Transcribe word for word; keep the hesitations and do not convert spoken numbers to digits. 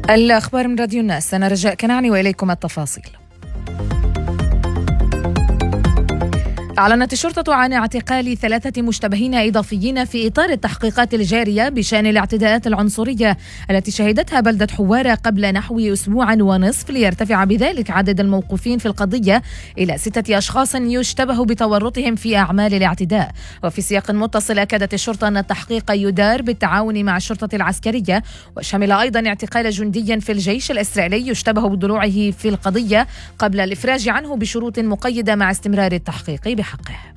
الأخبار من راديو الناس، أنا رجاء كنعني وإليكم التفاصيل. أعلنت الشرطة عن اعتقال ثلاثة مشتبهين إضافيين في إطار التحقيقات الجارية بشأن الاعتداءات العنصرية التي شهدتها بلدة حوارة قبل نحو أسبوع ونصف، ليرتفع بذلك عدد الموقوفين في القضية إلى ستة أشخاص يشتبه بتورطهم في أعمال الاعتداء. وفي سياق متصل أكدت الشرطة أن التحقيق يدار بالتعاون مع الشرطة العسكرية، وشمل أيضا اعتقال جندي في الجيش الإسرائيلي يشتبه بضلوعه في القضية قبل الإفراج عنه بشروط مقيدة مع استمرار التحقيق بحقه.